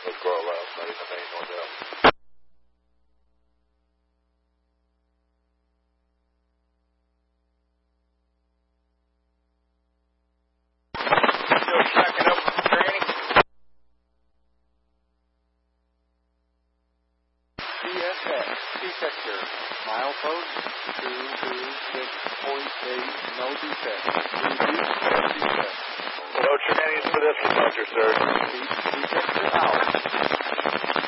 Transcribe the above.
Was car last night in the main, no doubt. Still tracking up with training. CSX, detector, milepost 226.8, no defect. Defect. No training for this detector, sir. Detector out.